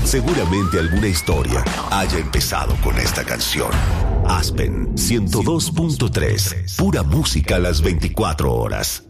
Seguramente alguna historia haya empezado con esta canción. Aspen 102.3, pura música a las 24 horas.